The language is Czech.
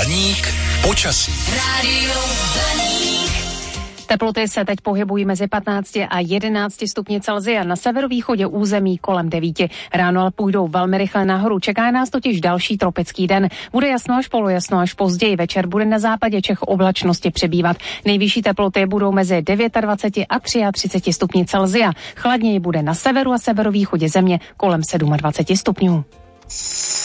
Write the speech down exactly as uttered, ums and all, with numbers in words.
Blaník počasí. Rádio Blaník. Teploty se teď pohybují mezi patnácti a jedenácti stupni Celsia, na severovýchodě území kolem devíti. Ráno ale půjdou velmi rychle nahoru, čeká nás totiž další tropický den. Bude jasno až polojasno, až později večer bude na západě Čech oblačnosti přibývat. Nejvyšší teploty budou mezi dvaceti devíti a třiatřiceti třemi stupni Celsia. Chladněji bude na severu a severovýchodě země kolem dvaceti sedmi stupňů.